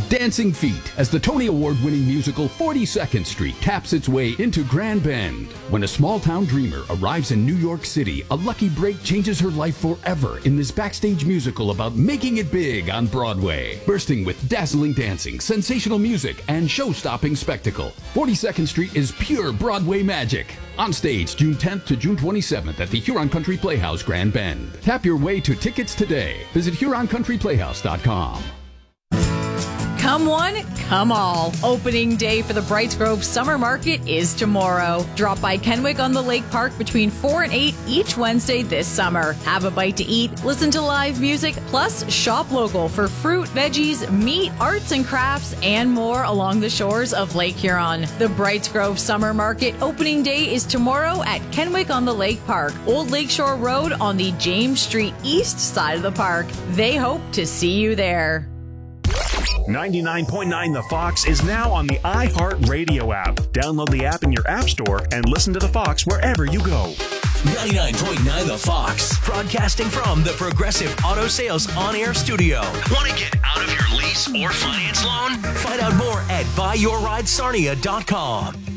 Dancing Feet as the Tony Award-winning musical 42nd Street taps its way into Grand Bend. When a small-town dreamer arrives in New York City, a lucky break changes her life forever in this backstage musical about making it big on Broadway. Bursting with dazzling dancing, sensational music, and show-stopping spectacle, 42nd Street is pure Broadway magic. On stage June 10th to June 27th at the Huron Country Playhouse, Grand Bend. Tap your way to tickets today. Visit HuronCountryPlayhouse.com. Come one, come all. Opening day for the Brights Grove Summer Market is tomorrow. Drop by Kenwick on the Lake Park between 4 and 8 each Wednesday this summer. Have a bite to eat, listen to live music, plus shop local for fruit, veggies, meat, arts and crafts, and more along the shores of Lake Huron. The Brights Grove Summer Market opening day is tomorrow at Kenwick on the Lake Park, Old Lakeshore Road on the James Street east side of the park. They hope to see you there. 99.9 The Fox is now on the iHeartRadio app. Download the app in your app store and listen to The Fox wherever you go. 99.9 The Fox, broadcasting from the Progressive Auto Sales on-air studio. Want to get out of your lease or finance loan? Find out more at buyyourridesarnia.com.